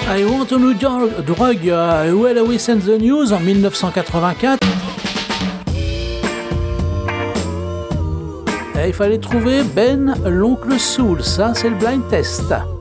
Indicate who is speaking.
Speaker 1: I Want a New Drug, Well We Send the News en 1984. Et il fallait trouver Ben l'oncle Soul, ça c'est le blind test.